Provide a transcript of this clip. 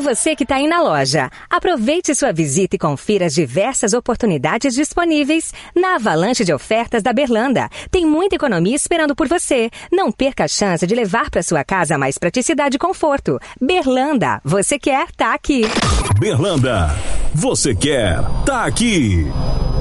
você que está aí na loja, aproveite sua visita e confira as diversas oportunidades disponíveis na avalanche de ofertas da Berlanda. Tem muita economia esperando por você. Não perca a chance de levar para sua casa mais praticidade e conforto. Berlanda, você quer, tá aqui. Berlanda, você quer, tá aqui.